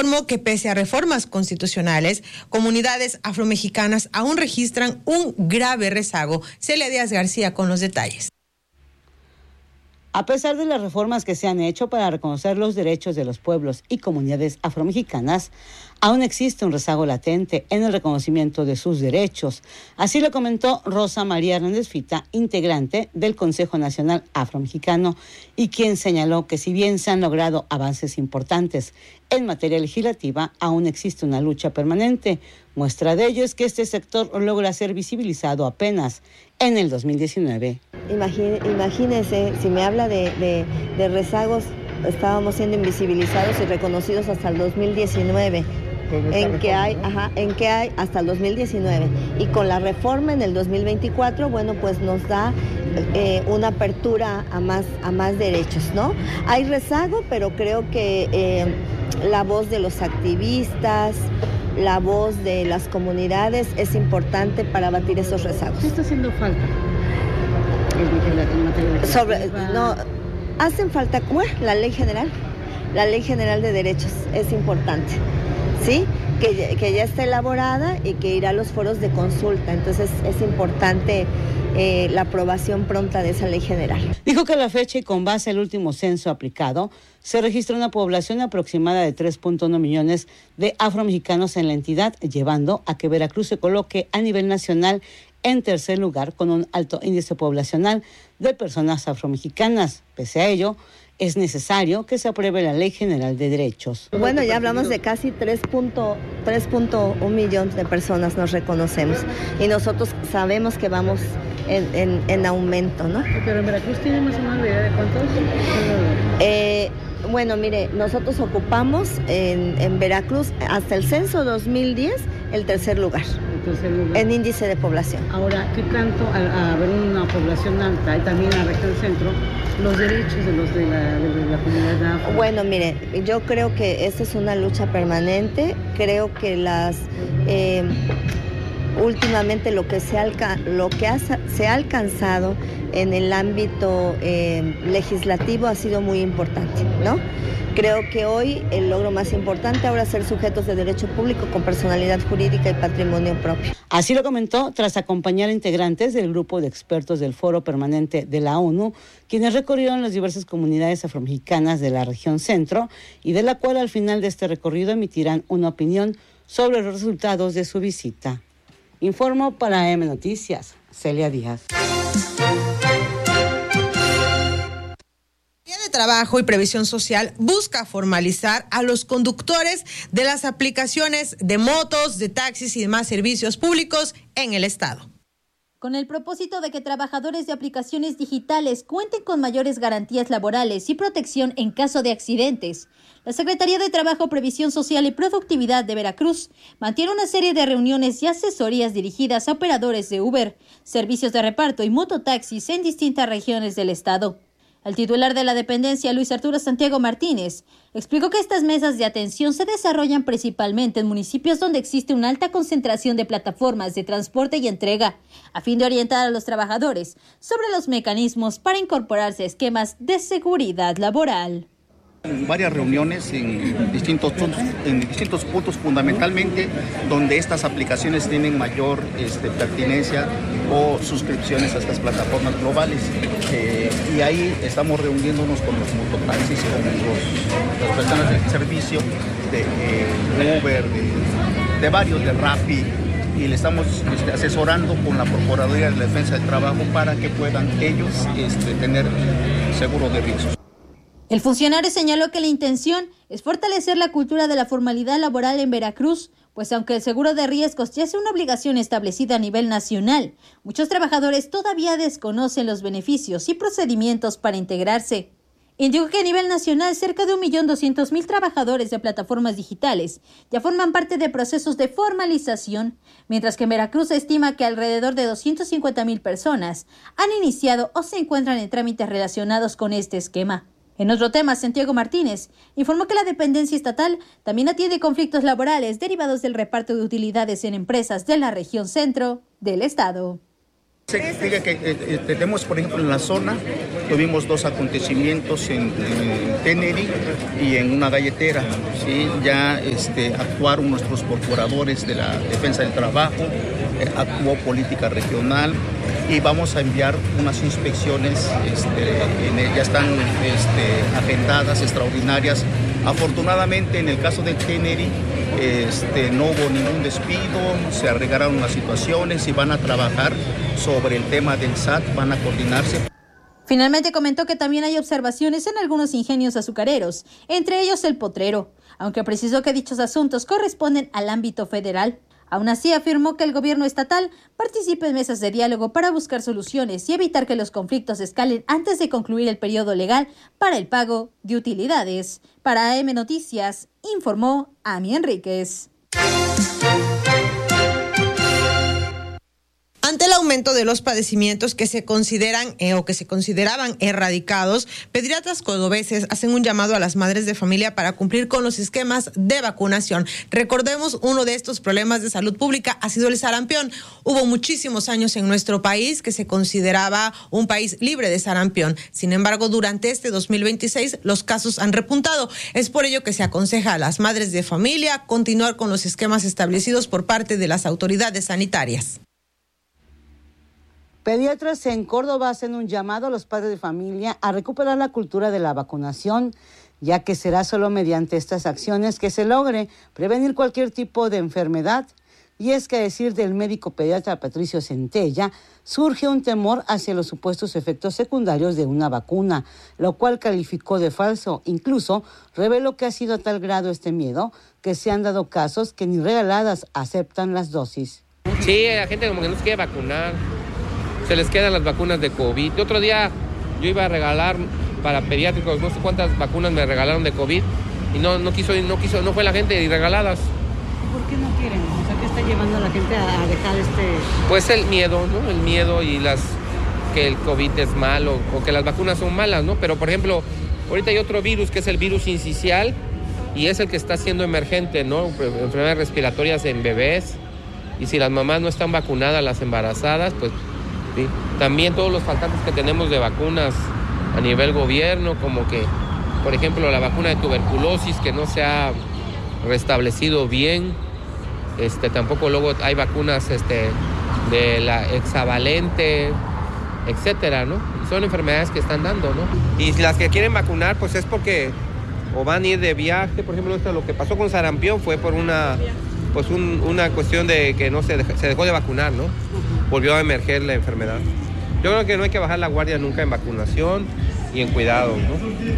informó que pese a reformas constitucionales, comunidades afromexicanas aún registran un grave rezago. Celia Díaz García con los detalles. A pesar de las reformas que se han hecho para reconocer los derechos de los pueblos y comunidades afromexicanas, aún existe un rezago latente en el reconocimiento de sus derechos. Así lo comentó Rosa María Hernández Fita, integrante del Consejo Nacional Afromexicano, y quien señaló que si bien se han logrado avances importantes en materia legislativa, aún existe una lucha permanente. Muestra de ello es que este sector logra ser visibilizado apenas en el 2019. Imagínense, si me habla de rezagos, estábamos siendo invisibilizados y reconocidos hasta el 2019. En que hay hasta el 2019. Y con la reforma en el 2024, bueno, pues nos da una apertura a más derechos, ¿no? Hay rezago, pero creo que la voz de los activistas, la voz de las comunidades es importante para abatir esos rezagos. ¿Qué está haciendo falta en materia legislativa? Hacen falta la ley general de derechos es importante, ¿sí? Que ya está elaborada y que irá a los foros de consulta. Entonces es importante la aprobación pronta de esa ley general. Dijo que a la fecha y con base al último censo aplicado, se registra una población aproximada de 3.1 millones de afromexicanos en la entidad, llevando a que Veracruz se coloque a nivel nacional en tercer lugar con un alto índice poblacional de personas afromexicanas. Pese a ello, es necesario que se apruebe la Ley General de Derechos. Bueno, ya hablamos de casi 3.1 millones de personas nos reconocemos y nosotros sabemos que vamos en aumento, ¿no? Pero en Veracruz tiene más o menos una idea de cuántos. Bueno, mire, nosotros ocupamos en Veracruz hasta el censo 2010 el tercer lugar. En índice de población. Ahora, ¿qué tanto al haber una población alta y también en la región centro, los derechos de la comunidad afro? Bueno, mire, yo creo que esta es una lucha permanente. Creo que últimamente lo que se ha alcanzado en el ámbito legislativo ha sido muy importante, ¿no? Creo que hoy el logro más importante ahora es ser sujetos de derecho público con personalidad jurídica y patrimonio propio. Así lo comentó tras acompañar a integrantes del grupo de expertos del Foro Permanente de la ONU, quienes recorrieron las diversas comunidades afromexicanas de la región centro y de la cual al final de este recorrido emitirán una opinión sobre los resultados de su visita. Informo para AM Noticias, Celia Díaz. De Trabajo y Previsión Social busca formalizar a los conductores de las aplicaciones de motos, de taxis y demás servicios públicos en el estado. Con el propósito de que trabajadores de aplicaciones digitales cuenten con mayores garantías laborales y protección en caso de accidentes, la Secretaría de Trabajo, Previsión Social y Productividad de Veracruz mantiene una serie de reuniones y asesorías dirigidas a operadores de Uber, servicios de reparto y mototaxis en distintas regiones del estado. El titular de la dependencia, Luis Arturo Santiago Martínez, explicó que estas mesas de atención se desarrollan principalmente en municipios donde existe una alta concentración de plataformas de transporte y entrega, a fin de orientar a los trabajadores sobre los mecanismos para incorporarse a esquemas de seguridad laboral. Varias reuniones en distintos puntos, fundamentalmente donde estas aplicaciones tienen mayor pertinencia o suscripciones a estas plataformas globales. Y ahí estamos reuniéndonos con los mototaxis, con las personas del servicio de Uber, de varios, de Rappi, y le estamos asesorando con la Procuraduría de Defensa del Trabajo para que puedan ellos tener seguro de riesgos. El funcionario señaló que la intención es fortalecer la cultura de la formalidad laboral en Veracruz, pues aunque el seguro de riesgos ya es una obligación establecida a nivel nacional, muchos trabajadores todavía desconocen los beneficios y procedimientos para integrarse. Indicó que a nivel nacional cerca de 1.200.000 trabajadores de plataformas digitales ya forman parte de procesos de formalización, mientras que en Veracruz se estima que alrededor de 250.000 personas han iniciado o se encuentran en trámites relacionados con este esquema. En otro tema, Santiago Martínez informó que la dependencia estatal también atiende conflictos laborales derivados del reparto de utilidades en empresas de la región centro del estado. Fíjate que tenemos, por ejemplo, en la zona, tuvimos 2 acontecimientos en Teneri y en una galletera. ¿Sí? Ya actuaron nuestros procuradores de la Defensa del Trabajo, actuó Política Regional y vamos a enviar unas inspecciones, ya están agendadas, extraordinarias. Afortunadamente, en el caso de Teneri, no hubo ningún despido, se arreglaron las situaciones y van a trabajar sobre el tema del SAT, van a coordinarse. Finalmente comentó que también hay observaciones en algunos ingenios azucareros, entre ellos el Potrero, aunque precisó que dichos asuntos corresponden al ámbito federal. Aún así, afirmó que el gobierno estatal participe en mesas de diálogo para buscar soluciones y evitar que los conflictos escalen antes de concluir el periodo legal para el pago de utilidades. Para AM Noticias, informó Ami Enríquez. Ante el aumento de los padecimientos que se consideran o que se consideraban erradicados, pediatras cordobeses hacen un llamado a las madres de familia para cumplir con los esquemas de vacunación. Recordemos, uno de estos problemas de salud pública ha sido el sarampión. Hubo muchísimos años en nuestro país que se consideraba un país libre de sarampión. Sin embargo, durante este 2026 los casos han repuntado. Es por ello que se aconseja a las madres de familia continuar con los esquemas establecidos por parte de las autoridades sanitarias. Pediatras en Córdoba hacen un llamado a los padres de familia a recuperar la cultura de la vacunación, ya que será solo mediante estas acciones que se logre prevenir cualquier tipo de enfermedad. Y es que, a decir del médico pediatra Patricio Centella, surge un temor hacia los supuestos efectos secundarios de una vacuna, lo cual calificó de falso. Incluso reveló que ha sido a tal grado este miedo que se han dado casos que ni regaladas aceptan las dosis. Sí, la gente como que no se quiere vacunar. Se les quedan las vacunas de COVID. El otro día yo iba a regalar para pediátricos, no sé cuántas vacunas me regalaron de COVID y no fue la gente y regaladas. ¿Por qué no quieren? O sea, ¿qué está llevando a la gente a dejar Pues el miedo, ¿no? El miedo y que el COVID es malo o que las vacunas son malas, ¿no? Pero, por ejemplo, ahorita hay otro virus que es el virus sincicial y es el que está siendo emergente, ¿no? Enfermedades respiratorias en bebés y si las mamás no están vacunadas, las embarazadas, pues sí. También todos los faltantes que tenemos de vacunas a nivel gobierno, como que, por ejemplo, la vacuna de tuberculosis que no se ha restablecido bien, tampoco luego hay vacunas de la hexavalente, etcétera, ¿no? Son enfermedades que están dando, ¿no? Y las que quieren vacunar, pues es porque o van a ir de viaje, por ejemplo, lo que pasó con sarampión fue por una cuestión de que no se dejó de vacunar, ¿no? Volvió a emerger la enfermedad. Yo creo que no hay que bajar la guardia nunca en vacunación y en cuidado, ¿no?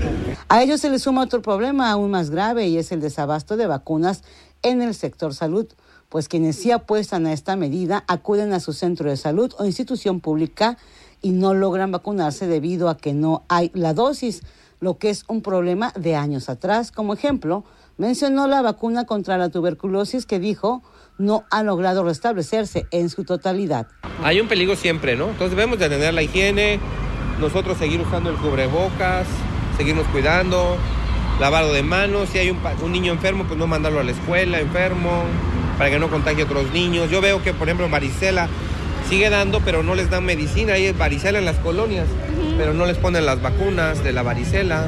A ello se le suma otro problema aún más grave y es el desabasto de vacunas en el sector salud, pues quienes sí apuestan a esta medida acuden a su centro de salud o institución pública y no logran vacunarse debido a que no hay la dosis, lo que es un problema de años atrás. Como ejemplo, mencionó la vacuna contra la tuberculosis que dijo no ha logrado restablecerse en su totalidad. Hay un peligro siempre, ¿no? Entonces debemos de tener la higiene, nosotros seguir usando el cubrebocas, seguirnos cuidando, lavado de manos. Si hay un niño enfermo, pues no mandarlo a la escuela enfermo para que no contagie a otros niños. Yo veo que, por ejemplo, varicela sigue dando, pero no les dan medicina. Hay varicela en las colonias, pero no les ponen las vacunas de la varicela.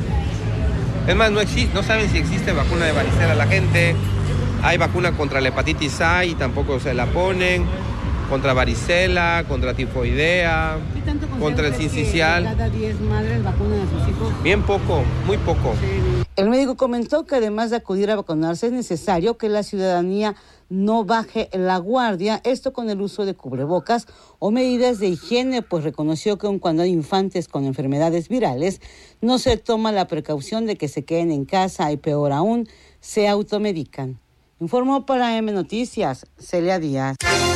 Es más, no saben si existe vacuna de varicela la gente. Hay vacuna contra la hepatitis A y tampoco se la ponen. Contra varicela, contra tifoidea, contra el sincicial. ¿Cada 10 madres vacunan a sus hijos? Bien poco, muy poco. Sí. El médico comentó que además de acudir a vacunarse es necesario que la ciudadanía no baje la guardia, esto con el uso de cubrebocas o medidas de higiene, pues reconoció que aun cuando hay infantes con enfermedades virales, no se toma la precaución de que se queden en casa y peor aún, se automedican. Informó para AM Noticias, Celia Díaz.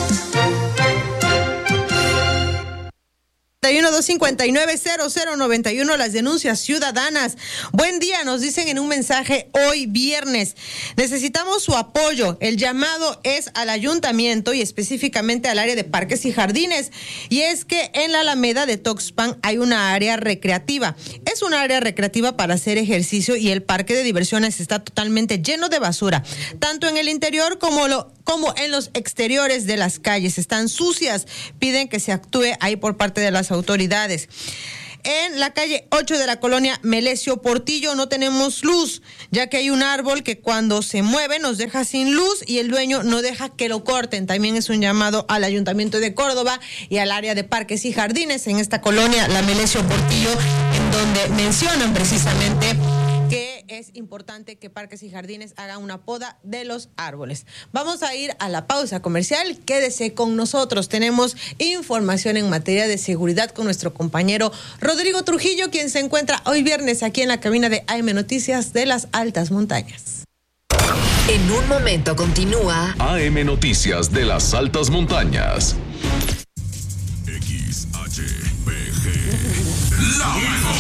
259-0091, las denuncias ciudadanas. Buen día, nos dicen en un mensaje hoy viernes. Necesitamos su apoyo. El llamado es al ayuntamiento y específicamente al área de parques y jardines. Y es que en la Alameda de Tuxpan hay una área recreativa. Es un área recreativa para hacer ejercicio y el parque de diversiones está totalmente lleno de basura, tanto en el interior como como en los exteriores de las calles. Están sucias. Piden que se actúe ahí por parte de las autoridades. En la calle 8 de la colonia Melesio Portillo no tenemos luz, ya que hay un árbol que cuando se mueve nos deja sin luz y el dueño no deja que lo corten. También es un llamado al Ayuntamiento de Córdoba y al área de parques y jardines en esta colonia, la Melesio Portillo, en donde mencionan precisamente que es importante que Parques y Jardines haga una poda de los árboles. Vamos a ir a la pausa comercial. Quédese con nosotros. Tenemos información en materia de seguridad con nuestro compañero Rodrigo Trujillo, quien se encuentra hoy viernes aquí en la cabina de AM Noticias de las Altas Montañas. En un momento continúa AM Noticias de las Altas Montañas. XHPG. La mejor.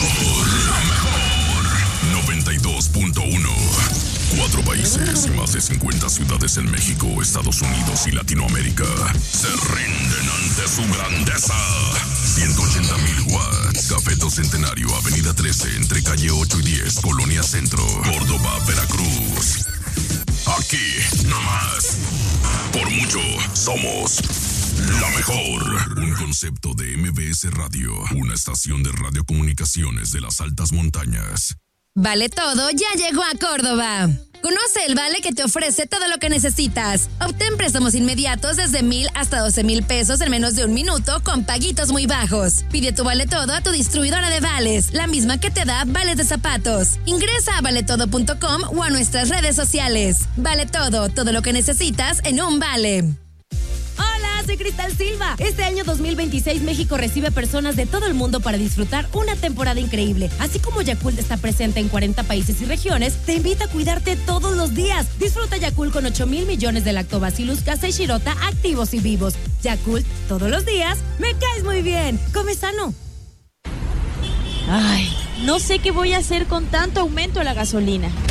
92.1. 4 países y más de 50 ciudades en México, Estados Unidos y Latinoamérica se rinden ante su grandeza. 180,000 watts. Cafeto Centenario, Avenida 13, entre calle 8 y 10, Colonia Centro, Córdoba, Veracruz. Aquí, nomás. Por mucho, somos la mejor. Un concepto de MBS Radio, una estación de radiocomunicaciones de las Altas Montañas. Vale Todo ya llegó a Córdoba. Conoce el Vale que te ofrece todo lo que necesitas. Obtén préstamos inmediatos desde 1,000 hasta 12,000 pesos en menos de un minuto con paguitos muy bajos. Pide tu Vale Todo a tu distribuidora de vales, la misma que te da vales de zapatos. Ingresa a valetodo.com o a nuestras redes sociales. Vale Todo, todo lo que necesitas en un vale. Hola, soy Cristal Silva. Este año 2026 México recibe personas de todo el mundo para disfrutar una temporada increíble. Así como Yakult está presente en 40 países y regiones, te invita a cuidarte todos los días. Disfruta Yakult con 8,000 millones de lactobacillus casei shirota activos y vivos. Yakult, todos los días, me caes muy bien. Come sano. Ay, no sé qué voy a hacer con tanto aumento de la gasolina.